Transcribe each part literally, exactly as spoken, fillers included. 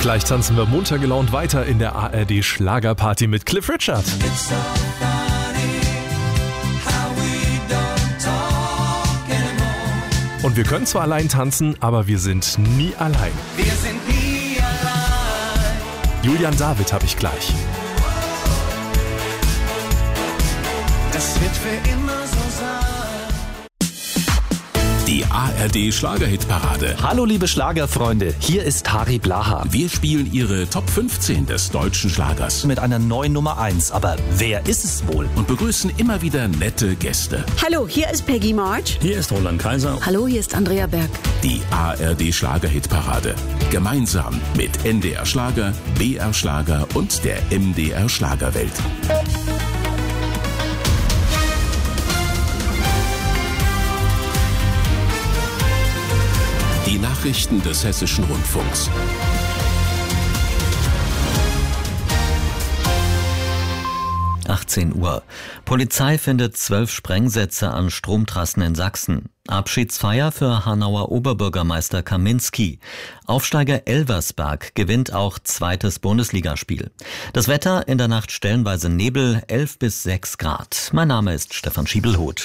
Gleich tanzen wir munter gelaunt weiter in der A R D Schlagerparty mit Cliff Richard. Und wir können zwar allein tanzen, aber wir sind nie allein. Wir sind nie allein. Julian David habe ich gleich. Das wird für immer so sein. Die A R D Schlagerhitparade. Hallo liebe Schlagerfreunde, hier ist Harry Blaha. Wir spielen Ihre Top fünfzehn des deutschen Schlagers. Mit einer neuen Nummer eins, aber wer ist es wohl? Und begrüßen immer wieder nette Gäste. Hallo, hier ist Peggy March. Hier ist Roland Kaiser. Hallo, hier ist Andrea Berg. Die A R D Schlagerhitparade. Gemeinsam mit N D R Schlager, B R Schlager und der M D R Schlagerwelt. Die Nachrichten des Hessischen Rundfunks. achtzehn Uhr. Polizei findet zwölf Sprengsätze an Stromtrassen in Sachsen. Abschiedsfeier für Hanauer Oberbürgermeister Kaminski. Aufsteiger Elversberg gewinnt auch zweites Bundesligaspiel. Das Wetter in der Nacht stellenweise Nebel, elf bis sechs Grad. Mein Name ist Stefan Schiebelhoth.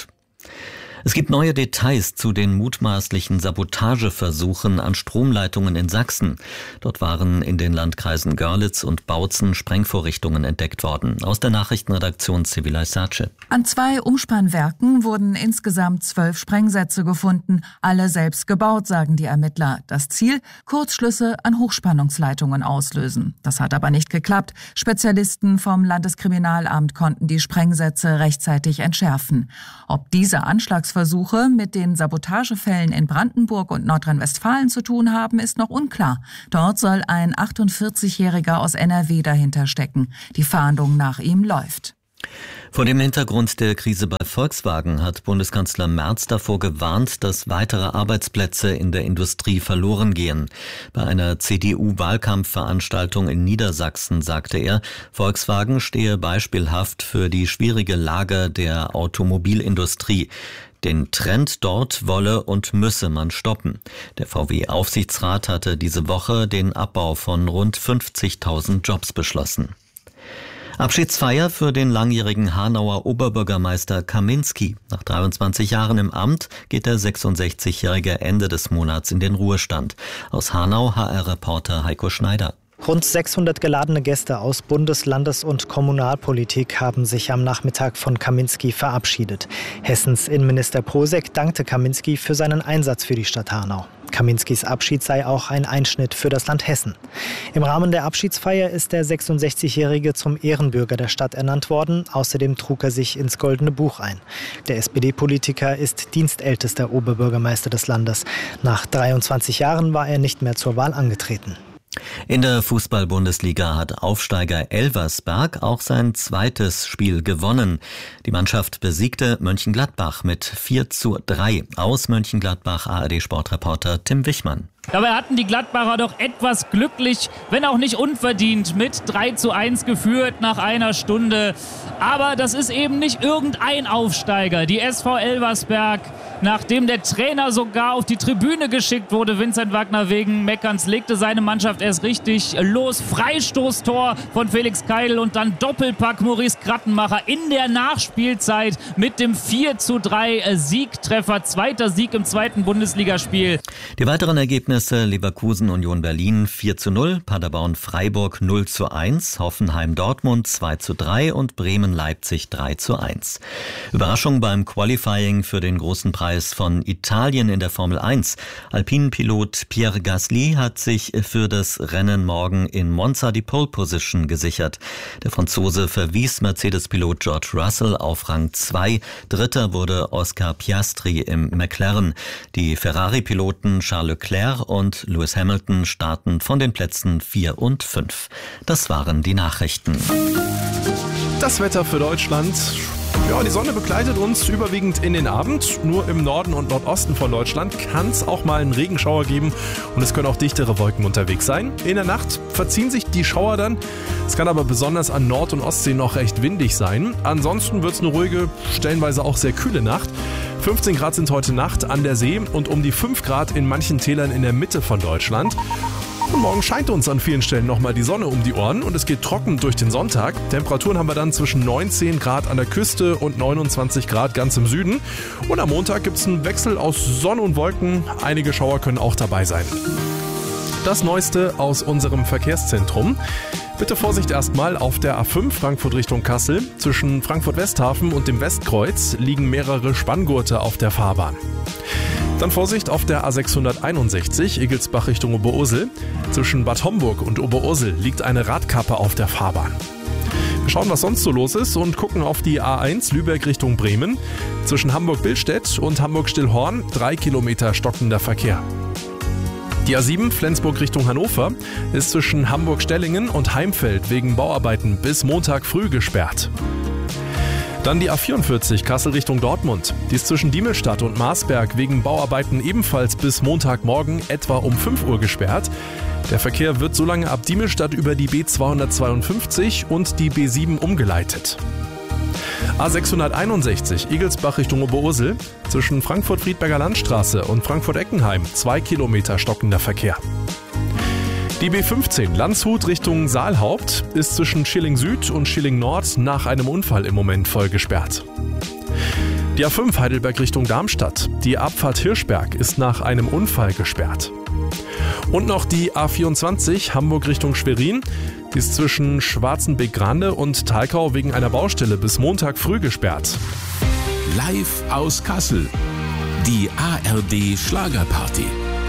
Es gibt neue Details zu den mutmaßlichen Sabotageversuchen an Stromleitungen in Sachsen. Dort waren in den Landkreisen Görlitz und Bautzen Sprengvorrichtungen entdeckt worden. Aus der Nachrichtenredaktion Sibylla Sace. An zwei Umspannwerken wurden insgesamt zwölf Sprengsätze gefunden, alle selbst gebaut, sagen die Ermittler. Das Ziel? Kurzschlüsse an Hochspannungsleitungen auslösen. Das hat aber nicht geklappt. Spezialisten vom Landeskriminalamt konnten die Sprengsätze rechtzeitig entschärfen. Ob diese Anschlagsversuche mit den Sabotagefällen in Brandenburg und Nordrhein-Westfalen zu tun haben, ist noch unklar. Dort soll ein achtundvierzigjähriger aus N R W dahinter stecken. Die Fahndung nach ihm läuft. Vor dem Hintergrund der Krise bei Volkswagen hat Bundeskanzler Merz davor gewarnt, dass weitere Arbeitsplätze in der Industrie verloren gehen. Bei einer C D U-Wahlkampfveranstaltung in Niedersachsen sagte er, Volkswagen stehe beispielhaft für die schwierige Lage der Automobilindustrie. Den Trend dort wolle und müsse man stoppen. Der V W-Aufsichtsrat hatte diese Woche den Abbau von rund fünfzigtausend Jobs beschlossen. Abschiedsfeier für den langjährigen Hanauer Oberbürgermeister Kaminski. Nach dreiundzwanzig Jahren im Amt geht der sechsundsechzigjährige Ende des Monats in den Ruhestand. Aus Hanau H R-Reporter Heiko Schneider. Rund sechshundert geladene Gäste aus Bundes-, Landes- und Kommunalpolitik haben sich am Nachmittag von Kaminski verabschiedet. Hessens Innenminister Posek dankte Kaminski für seinen Einsatz für die Stadt Hanau. Kaminskis Abschied sei auch ein Einschnitt für das Land Hessen. Im Rahmen der Abschiedsfeier ist der sechsundsechzigjährige zum Ehrenbürger der Stadt ernannt worden. Außerdem trug er sich ins Goldene Buch ein. Der S P D-Politiker ist dienstältester Oberbürgermeister des Landes. Nach dreiundzwanzig Jahren war er nicht mehr zur Wahl angetreten. In der Fußball-Bundesliga hat Aufsteiger Elversberg auch sein zweites Spiel gewonnen. Die Mannschaft besiegte Mönchengladbach mit vier zu drei. Aus Mönchengladbach A R D-Sportreporter Tim Wichmann. Dabei hatten die Gladbacher doch etwas glücklich, wenn auch nicht unverdient, mit drei zu eins geführt nach einer Stunde. Aber das ist eben nicht irgendein Aufsteiger. Die S V Elversberg, nachdem der Trainer sogar auf die Tribüne geschickt wurde, Vincent Wagner wegen Meckerns, legte seine Mannschaft erst richtig los. Freistoßtor von Felix Keidel und dann Doppelpack Maurice Krattenmacher in der Nachspielzeit mit dem vier zu drei Siegtreffer. Zweiter Sieg im zweiten Bundesligaspiel. Die weiteren Ergebnisse: Leverkusen Union Berlin vier zu null, Paderborn Freiburg null zu eins, Hoffenheim Dortmund zwei zu drei und Bremen Leipzig drei zu eins. Überraschung beim Qualifying für den großen Preis von Italien in der Formel eins. Alpinenpilot Pierre Gasly hat sich für das Rennen morgen in Monza die Pole Position gesichert. Der Franzose verwies Mercedes-Pilot George Russell auf Rang zwei. Dritter wurde Oscar Piastri im McLaren. Die Ferrari-Piloten Charles Leclerc und Lewis Hamilton starten von den Plätzen vier und fünf. Das waren die Nachrichten. Das Wetter für Deutschland. Ja, die Sonne begleitet uns überwiegend in den Abend. Nur im Norden und Nordosten von Deutschland kann es auch mal einen Regenschauer geben und es können auch dichtere Wolken unterwegs sein. In der Nacht verziehen sich die Schauer dann. Es kann aber besonders an Nord- und Ostsee noch recht windig sein. Ansonsten wird es eine ruhige, stellenweise auch sehr kühle Nacht. fünfzehn Grad sind heute Nacht an der See und um die fünf Grad in manchen Tälern in der Mitte von Deutschland. Und morgen scheint uns an vielen Stellen nochmal die Sonne um die Ohren und es geht trocken durch den Sonntag. Temperaturen haben wir dann zwischen neunzehn Grad an der Küste und neunundzwanzig Grad ganz im Süden. Und am Montag gibt es einen Wechsel aus Sonne und Wolken. Einige Schauer können auch dabei sein. Das Neueste aus unserem Verkehrszentrum. Bitte Vorsicht erstmal auf der A fünf Frankfurt Richtung Kassel. Zwischen Frankfurt-Westhafen und dem Westkreuz liegen mehrere Spanngurte auf der Fahrbahn. Dann Vorsicht auf der A sechshunderteinundsechzig Igelsbach Richtung Oberursel. Zwischen Bad Homburg und Oberursel liegt eine Radkappe auf der Fahrbahn. Wir schauen, was sonst so los ist und gucken auf die A eins Lübeck Richtung Bremen. Zwischen Hamburg-Billstedt und Hamburg-Stillhorn drei Kilometer stockender Verkehr. Die A sieben Flensburg Richtung Hannover ist zwischen Hamburg-Stellingen und Heimfeld wegen Bauarbeiten bis Montag früh gesperrt. Dann die A vierundvierzig Kassel Richtung Dortmund. Die ist zwischen Diemelstadt und Marsberg wegen Bauarbeiten ebenfalls bis Montagmorgen etwa um fünf Uhr gesperrt. Der Verkehr wird so lange ab Diemelstadt über die B zweihundertzweiundfünfzig und die B sieben umgeleitet. A sechshunderteinundsechzig Igelsbach Richtung Oberursel. Zwischen Frankfurt-Friedberger Landstraße und Frankfurt-Eckenheim zwei Kilometer stockender Verkehr. Die B fünfzehn Landshut Richtung Saalhaupt ist zwischen Schilling Süd und Schilling Nord nach einem Unfall im Moment voll gesperrt. Die A fünf Heidelberg Richtung Darmstadt. Die Abfahrt Hirschberg ist nach einem Unfall gesperrt. Und noch die A vierundzwanzig Hamburg Richtung Schwerin. Die ist zwischen Schwarzenbeek-Grande und Thalkau wegen einer Baustelle bis Montag früh gesperrt. Live aus Kassel. Die A R D Schlagerparty.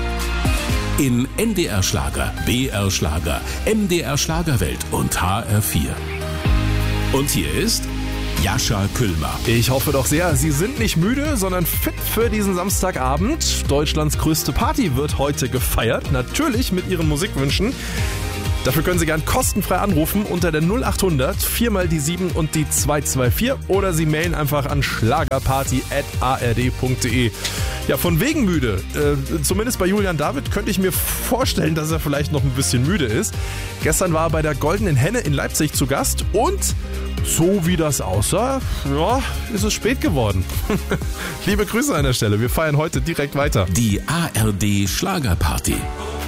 In N D R Schlager, B R Schlager, M D R Schlagerwelt und H R vier. Und hier ist Jascha Küllmer. Ich hoffe doch sehr, Sie sind nicht müde, sondern fit für diesen Samstagabend. Deutschlands größte Party wird heute gefeiert, natürlich mit Ihren Musikwünschen. Dafür können Sie gern kostenfrei anrufen unter der null acht hundert vier mal die sieben und die zwei zwei vier oder Sie mailen einfach an schlagerparty at a r d punkt d e. Ja, von wegen müde. Äh, zumindest bei Julian David könnte ich mir vorstellen, dass er vielleicht noch ein bisschen müde ist. Gestern war er bei der Goldenen Henne in Leipzig zu Gast und so wie das aussah, ja, ist es spät geworden. Liebe Grüße an der Stelle. Wir feiern heute direkt weiter. Die A R D Schlagerparty.